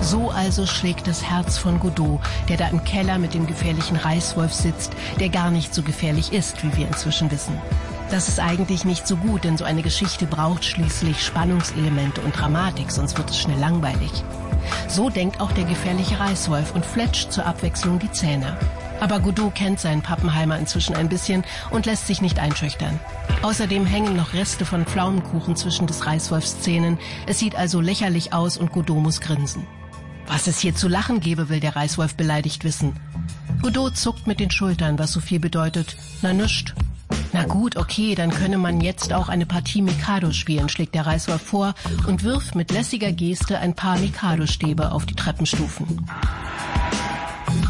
So also schlägt das Herz von Godot, der da im Keller mit dem gefährlichen Reißwolf sitzt, der gar nicht so gefährlich ist, wie wir inzwischen wissen. Das ist eigentlich nicht so gut, denn so eine Geschichte braucht schließlich Spannungselemente und Dramatik, sonst wird es schnell langweilig. So denkt auch der gefährliche Reißwolf und fletscht zur Abwechslung die Zähne. Aber Godot kennt seinen Pappenheimer inzwischen ein bisschen und lässt sich nicht einschüchtern. Außerdem hängen noch Reste von Pflaumenkuchen zwischen des Reißwolfs Zähnen. Es sieht also lächerlich aus und Godot muss grinsen. Was es hier zu lachen gebe, will der Reißwolf beleidigt wissen. Godot zuckt mit den Schultern, was so viel bedeutet, na nischt. Na gut, okay, dann könne man jetzt auch eine Partie Mikado spielen, schlägt der Reißwolf vor und wirft mit lässiger Geste ein paar Mikado-Stäbe auf die Treppenstufen.